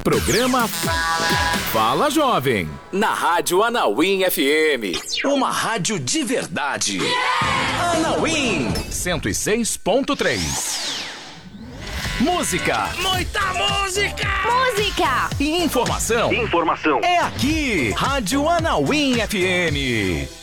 Programa Fala Jovem, na Rádio Anauim FM. Uma rádio de verdade. Anauim 106.3. Música. Muita música. Música. E informação. Informação. É aqui, Rádio Anauim FM.